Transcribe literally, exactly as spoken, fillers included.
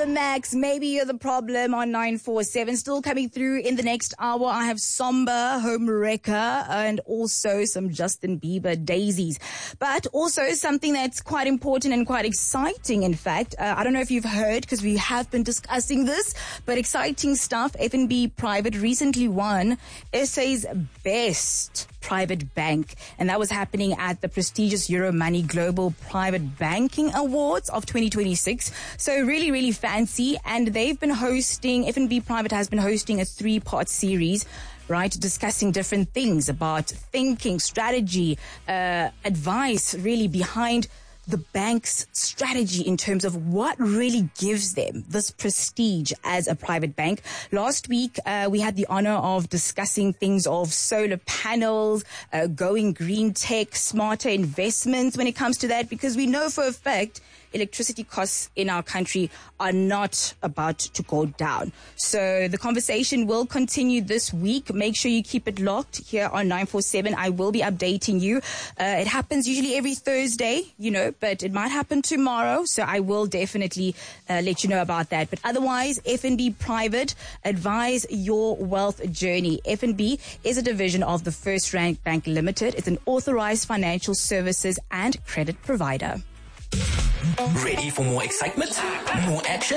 Max, maybe you're the problem on nine four seven. Still coming through in the next hour. I have Somber, Home Wrecker, and also some Justin Bieber daisies. But also something that's quite important and quite exciting, in fact. Uh, I don't know if you've heard, because we have been discussing this, but exciting stuff. F N B Private recently won S A's best private bank, and that was happening at the prestigious Euromoney Global Private Banking Awards of twenty twenty-six. So really, really fancy, and they've been hosting, F N B Private has been hosting a three-part series, right, discussing different things about thinking, strategy, uh, advice really behind the bank's strategy in terms of what really gives them this prestige as a private bank. Last week, uh, we had the honor of discussing things of solar panels, uh, going green tech, smarter investments when it comes to that, because we know for a fact electricity costs in our country are not about to go down. So the conversation will continue this week. Make sure you keep it locked here on nine four seven. I will be updating you. Uh, it happens usually every Thursday, you know, but it might happen tomorrow. So I will definitely uh, let you know about that. But otherwise, F N B Private, advise your wealth journey. F N B is a division of the First Rank Bank Limited. It's an authorized financial services and credit provider. Ready for more excitement? More action?